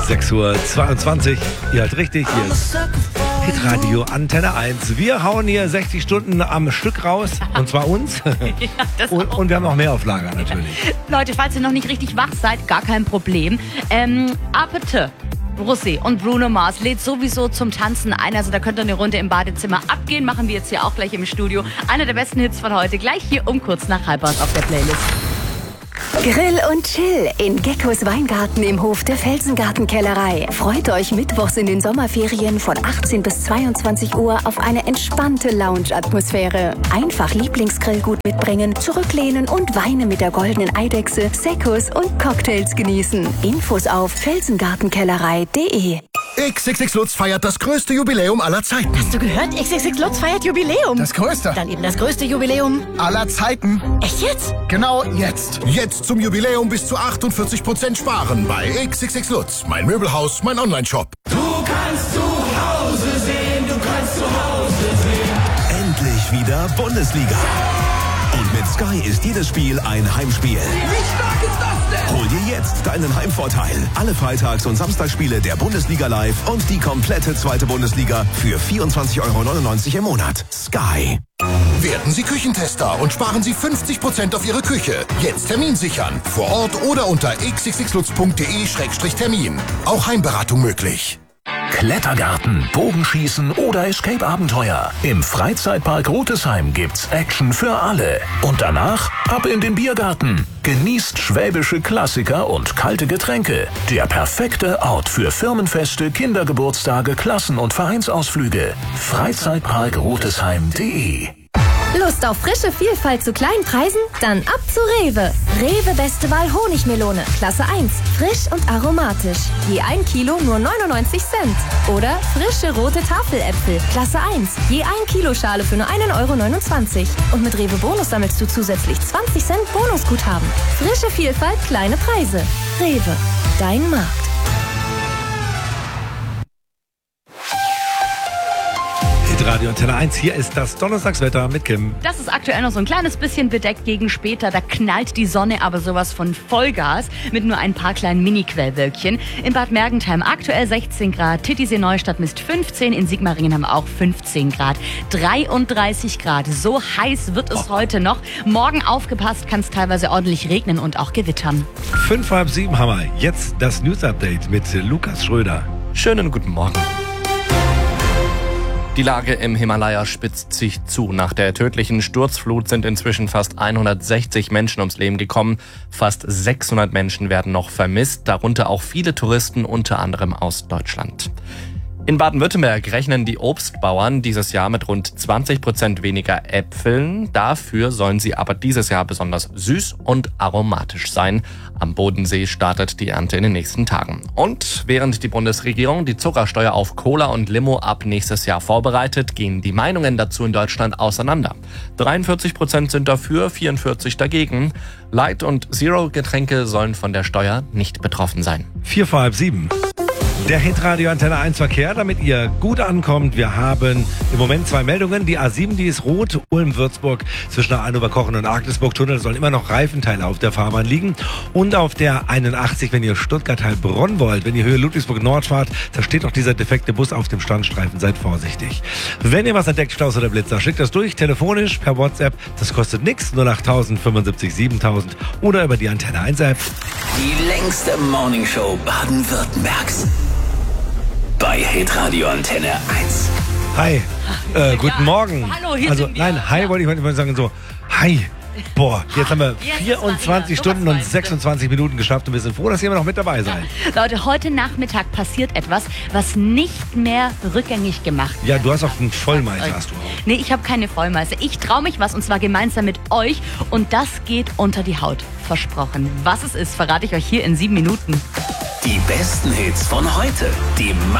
6:22 Uhr. Ihr hört richtig, hier ist Hitradio Antenne 1. Wir hauen hier 60 Stunden am Stück raus. Und zwar uns. Ja, und wir haben noch mehr auf Lager natürlich. Leute, falls ihr noch nicht richtig wach seid, gar kein Problem. Apete. Rosé und Bruno Mars lädt sowieso zum Tanzen ein. Also da könnt ihr eine Runde im Badezimmer abgehen. Machen wir jetzt hier auch gleich im Studio. Einer der besten Hits von heute. Gleich hier um kurz nach 7:30 auf der Playlist. Grill und Chill in Geckos Weingarten im Hof der Felsengartenkellerei. Freut euch mittwochs in den Sommerferien von 18 bis 22 Uhr auf eine entspannte Lounge-Atmosphäre. Einfach Lieblingsgrillgut mitbringen, zurücklehnen und Weine mit der goldenen Eidechse, Seccos und Cocktails genießen. Infos auf felsengartenkellerei.de. XXX Lutz feiert das größte Jubiläum aller Zeiten. Hast du gehört? XXX Lutz feiert Jubiläum. Das größte. Dann eben das größte Jubiläum Aller Zeiten. Echt jetzt? Genau jetzt. Jetzt zum Jubiläum bis zu 48% sparen bei XXX Lutz. Mein Möbelhaus, mein Onlineshop. Du kannst zu Hause sehen, du kannst zu Hause sehen. Endlich wieder Bundesliga. Und mit Sky ist jedes Spiel ein Heimspiel. Wie stark ist das denn? Hol dir jetzt deinen Heimvorteil. Alle Freitags- und Samstagsspiele der Bundesliga live und die komplette zweite Bundesliga für 24,99 € im Monat. Sky. Werden Sie Küchentester und sparen Sie 50% auf Ihre Küche. Jetzt Termin sichern. Vor Ort oder unter xxxlutz.de/termin. Auch Heimberatung möglich. Klettergarten, Bogenschießen oder Escape-Abenteuer. Im Freizeitpark Rotesheim gibt's Action für alle. Und danach ab in den Biergarten. Genießt schwäbische Klassiker und kalte Getränke. Der perfekte Ort für Firmenfeste, Kindergeburtstage, Klassen- und Vereinsausflüge. Freizeitparkrotesheim.de. Lust auf frische Vielfalt zu kleinen Preisen? Dann ab zu Rewe. Rewe Beste Wahl Honigmelone, Klasse 1. Frisch und aromatisch. Je 1 Kilo nur 99 Cent. Oder frische rote Tafeläpfel, Klasse 1. Je 1 Kilo Schale für nur 1,29 €. Und mit Rewe Bonus sammelst du zusätzlich 20 Cent Bonusguthaben. Frische Vielfalt, kleine Preise. Rewe, dein Markt. Radio Antenne 1, hier ist das Donnerstagswetter mit Kim. Das ist aktuell noch so ein kleines bisschen bedeckt gegen später. Da knallt die Sonne aber sowas von Vollgas mit nur ein paar kleinen Mini-Quellwölkchen. In Bad Mergentheim aktuell 16 Grad, Titisee-Neustadt misst 15, in Sigmaringen haben wir auch 15 Grad. 33 Grad, so heiß wird es heute noch. Morgen aufgepasst, kann es teilweise ordentlich regnen und auch gewittern. 6:55 haben wir. Jetzt das News-Update mit Lukas Schröder. Schönen guten Morgen. Die Lage im Himalaya spitzt sich zu. Nach der tödlichen Sturzflut sind inzwischen fast 160 Menschen ums Leben gekommen. Fast 600 Menschen werden noch vermisst, darunter auch viele Touristen, unter anderem aus Deutschland. In Baden-Württemberg rechnen die Obstbauern dieses Jahr mit rund 20% weniger Äpfeln. Dafür sollen sie aber dieses Jahr besonders süß und aromatisch sein. Am Bodensee startet die Ernte in den nächsten Tagen. Und während die Bundesregierung die Zuckersteuer auf Cola und Limo ab nächstes Jahr vorbereitet, gehen die Meinungen dazu in Deutschland auseinander. 43% sind dafür, 44% dagegen. Light- und Zero-Getränke sollen von der Steuer nicht betroffen sein. 6:45. Der Hitradio Antenne 1 Verkehr, damit ihr gut ankommt. Wir haben im Moment 2 Meldungen. Die A7, die ist rot. Ulm-Würzburg zwischen der Annover-Kochen und Agnesburg-Tunnel sollen immer noch Reifenteile auf der Fahrbahn liegen. Und auf der 81, wenn ihr Stuttgart-Heilbronn wollt, wenn ihr Höhe Ludwigsburg-Nord fahrt, da steht noch dieser defekte Bus auf dem Standstreifen. Seid vorsichtig. Wenn ihr was entdeckt, Staus oder Blitzer, schickt das durch, telefonisch, per WhatsApp. Das kostet nichts, 08000 75 7000 oder über die Antenne 1 App. Die längste Morningshow Baden-Württembergs. Bei Hitradio Antenne 1. Hi, guten Morgen. Hallo, hier also sind wir. nein, hi wollte ich sagen so. Hi. Boah, jetzt haben wir Jetzt 24 Stunden und 26 Minuten geschafft und wir sind froh, dass ihr immer noch mit dabei seid. Leute, heute Nachmittag passiert etwas, was nicht mehr rückgängig gemacht wird. Ja, du hast auch einen Vollmeister, hast du auch. Nee, ich habe keine Vollmeister. Ich traue mich was und zwar gemeinsam mit euch und das geht unter die Haut. Versprochen. Was es ist, verrate ich euch hier in 7 Minuten. Die besten Hits von heute. Die